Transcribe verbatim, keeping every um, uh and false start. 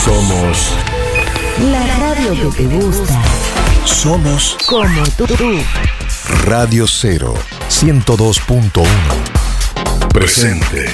Somos la radio que te gusta. Somos como tú. Radio Cero ciento dos punto uno. Presente.